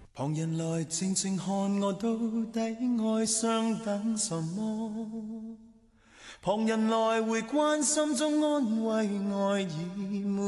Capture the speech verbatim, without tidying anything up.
旁人來靜靜看我，到底愛上等什麼？旁人來回關心中安慰，愛已沒